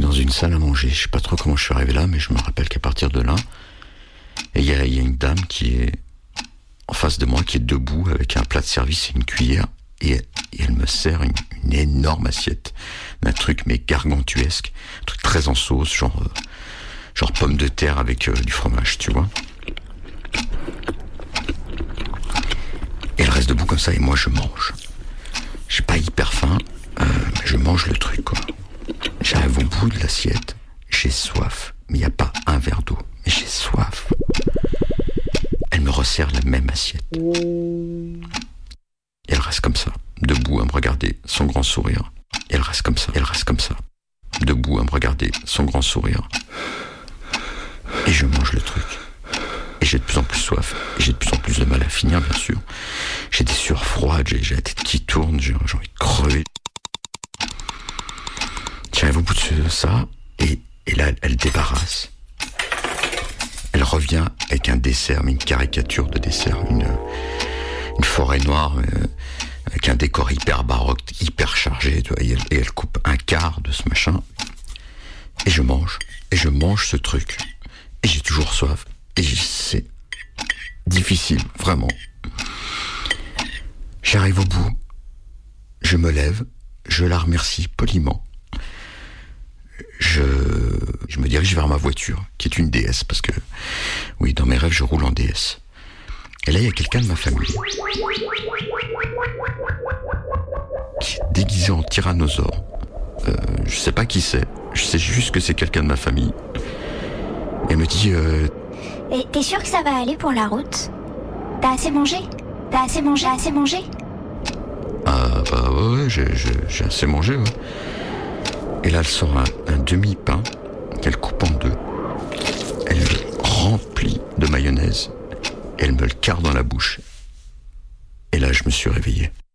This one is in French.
dans une salle à manger. Je sais pas trop comment je suis arrivé là, mais je me rappelle qu'à partir de là, il y a une dame qui est en face de moi, qui est debout avec un plat de service et une cuillère, et elle me sert une énorme assiette d'un truc mais gargantuesque, un truc très en sauce, genre pomme de terre avec du fromage, tu vois. Et elle reste debout comme ça, et moi je mange. J'ai pas hyper faim, mais je mange le truc, quoi. J'arrive au bout de l'assiette, j'ai soif, mais il n'y a pas un verre d'eau, mais j'ai soif. Elle me resserre la même assiette. Et elle reste comme ça, debout à me regarder, son grand sourire. Et elle reste comme ça, debout à me regarder, son grand sourire. Et je mange le truc. Et j'ai de plus en plus soif, et j'ai de plus en plus de mal à finir, bien sûr. J'ai des sueurs froides, j'ai la tête qui tourne, j'ai envie de crever. J'arrive au bout de ça, et là, elle débarrasse. Elle revient avec un dessert, mais une caricature de dessert, une forêt noire, avec un décor hyper baroque, hyper chargé, tu vois, et elle coupe un quart de ce machin. Et je mange ce truc. Et j'ai toujours soif. Et c'est difficile, vraiment. J'arrive au bout, je me lève, je la remercie poliment. Je me dirige vers ma voiture, qui est une DS, parce que, oui, dans mes rêves, je roule en DS. Et là, il y a quelqu'un de ma famille qui est déguisé en tyrannosaure. Je sais pas qui c'est, je sais juste que c'est quelqu'un de ma famille. Et elle me dit... Et t'es sûr que ça va aller pour la route? T'as assez mangé? Ah bah ouais, j'ai assez mangé, ouais. Et là, elle sort un demi-pain qu'elle coupe en deux. Elle le remplit de mayonnaise. Et elle me le carre dans la bouche. Et là, je me suis réveillé.